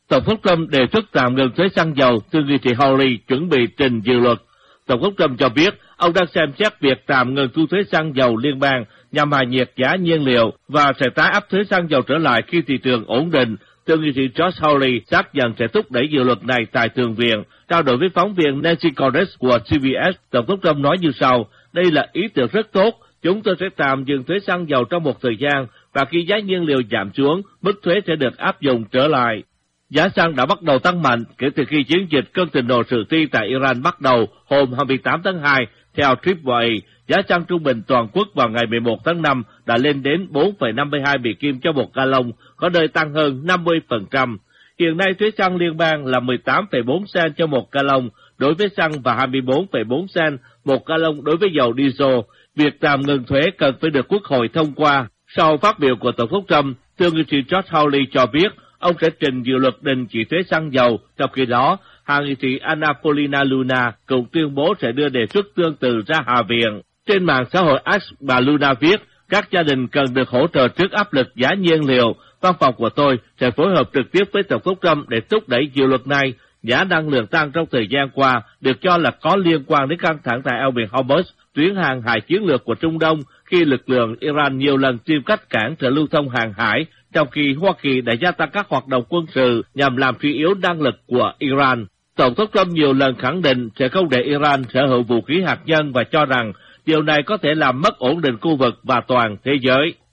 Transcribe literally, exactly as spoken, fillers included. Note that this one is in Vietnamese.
Tổng thống Trump đề xuất tạm ngừng thuế xăng dầu, thượng nghị sĩ Hawley chuẩn bị trình dự luật. Tổng thống Trump cho biết ông đang xem xét việc tạm ngừng thu thuế xăng dầu liên bang nhằm hạ nhiệt giá nhiên liệu và sẽ tái áp thuế xăng dầu trở lại khi thị trường ổn định. Thượng nghị sĩ Josh Hawley xác nhận sẽ thúc đẩy dự luật này tại Thượng viện. Trao đổi với phóng viên Nancy Cordes của xê bê ét, Tổng thống Trump nói như sau: đây là ý tưởng rất tốt. Chúng tôi sẽ tạm dừng thuế xăng dầu trong một thời gian và khi giá nhiên liệu giảm xuống, mức thuế sẽ được áp dụng trở lại. Giá xăng đã bắt đầu tăng mạnh kể từ khi chiến dịch cân thịnh nộ sử thi tại Iran bắt đầu hôm hai mươi tám tháng hai. Theo Triple A, giá xăng trung bình toàn quốc vào ngày mười một tháng năm đã lên đến bốn phẩy năm mươi hai Mỹ Kim cho một gallon, có nơi tăng hơn năm mươi phần trăm. Hiện nay thuế xăng liên bang là mười tám phẩy bốn cent cho một gallon đối với xăng và hai mươi bốn phẩy bốn cent một gallon đối với dầu diesel. Việc tạm ngừng thuế cần phải được Quốc hội thông qua. Sau phát biểu của Tổng thống Trump, thượng nghị sĩ Josh Hawley cho biết ông sẽ trình dự luật đình chỉ thuế xăng dầu. Trong khi đó, hạ nghị sĩ Anna Paulina Luna cũng tuyên bố sẽ đưa đề xuất tương tự ra Hạ viện. Trên mạng xã hội X, bà Luna viết, các gia đình cần được hỗ trợ trước áp lực giá nhiên liệu. Văn phòng của tôi sẽ phối hợp trực tiếp với Tổng thống Trump để thúc đẩy dự luật này. Giá năng lượng tăng trong thời gian qua được cho là có liên quan đến căng thẳng tại eo biển Hormuz, tuyến hàng hải chiến lược của Trung Đông, khi lực lượng Iran nhiều lần tìm cách cản trở lưu thông hàng hải, trong khi Hoa Kỳ đã gia tăng các hoạt động quân sự nhằm làm suy yếu năng lực của Iran. Tổng thống Trump nhiều lần khẳng định sẽ không để Iran sở hữu vũ khí hạt nhân và cho rằng điều này có thể làm mất ổn định khu vực và toàn thế giới.